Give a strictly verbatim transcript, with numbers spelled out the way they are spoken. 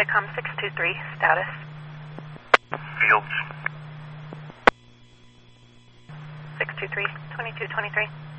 Viacom six two three, status. Fields. six two three, twenty-two twenty-three.